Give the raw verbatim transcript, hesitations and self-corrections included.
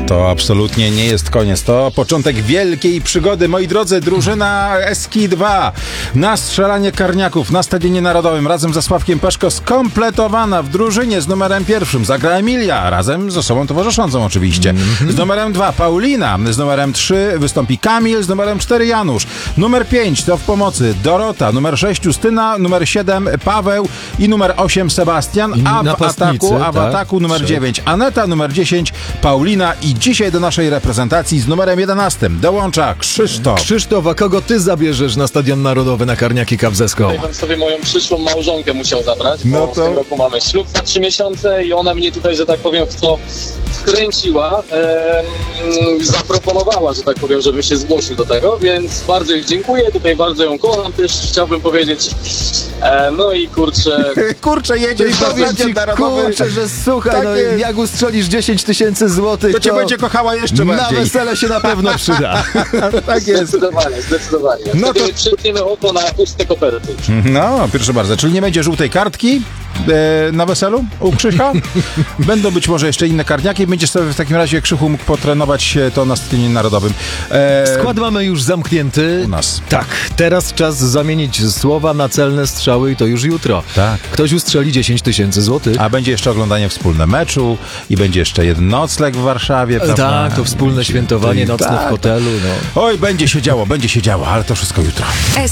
To absolutnie nie jest koniec. To początek wielkiej przygody. Moi drodzy, drużyna Eski dwa na strzelanie karniaków na Stadionie Narodowym razem ze Sławkiem Peszko skompletowana w drużynie z numerem pierwszym. Zagra Emilia, razem z osobą towarzyszącą oczywiście. Z numerem dwa Paulina, z numerem trzy wystąpi Kamil, z numerem cztery Janusz. Numer pięć to w pomocy Dorota, numer sześć Justyna, numer siedem Paweł i numer osiem Sebastian, a w ataku, a w tak? ataku numer Trzy. dziewięć Aneta, numer dziesięć Paulina i dzisiaj do naszej reprezentacji z numerem jedenastym dołącza Krzysztof. Krzysztof, a kogo ty zabierzesz na Stadion Narodowy na Karniaki Cup zeską? Ja bym sobie moją przyszłą małżonkę musiał zabrać, bo No to- w tym roku mamy ślub za trzy miesiące i ona mnie tutaj, że tak powiem, w to wkręciła, em, zaproponowała, że tak powiem, żebym się zgłosił do tego, więc bardzo jej dziękuję, tutaj bardzo ją kocham, też chciałbym powiedzieć, e, no i kurczę, Kurczę, jedziesz Czyli na powiem Stadion ci, Narodowy. kurczę, że słuchaj, Tak no jest. jak ustrzelisz dziesięć tysięcy złotych, To cię będzie kochała jeszcze na bardziej. wesele się na pewno przyda. Tak jest. zdecydowanie, zdecydowanie. No No to- to przytniemy oko na puste koperty. No, proszę bardzo. Czyli nie będzie żółtej kartki e, na weselu u Krzycha? Będą być może jeszcze inne karniaki. Będziesz sobie w takim razie, Krzychu, mógł potrenować e, to na Stadionie Narodowym. E, Skład mamy już zamknięty. U nas. Tak, teraz czas zamienić słowa na celne strzały i to już jutro. Tak. Ktoś ustrzeli dziesięć tysięcy złotych. A będzie jeszcze oglądanie wspólne meczu i będzie jeszcze jeden nocleg w Warszawie. Prawda? Tak, to wspólne Będzie- świętowanie to i nocne tak. w hotelu. No. Oj, będzie się działo, będzie się działo, ale to wszystko jutro.